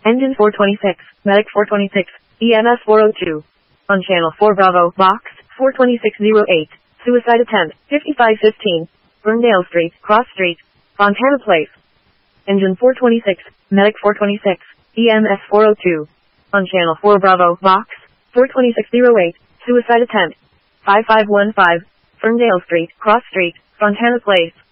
Engine 426, Medic 426, EMS 402. On Channel 4 Bravo, Box 42608, Suicide Attempt 5515, Ferndale Street, Cross Street, Fontana Place. Engine 426, Medic 426, EMS 402. On Channel 4 Bravo, Box 42608, Suicide Attempt 5515, Ferndale Street, Cross Street, Fontana Place.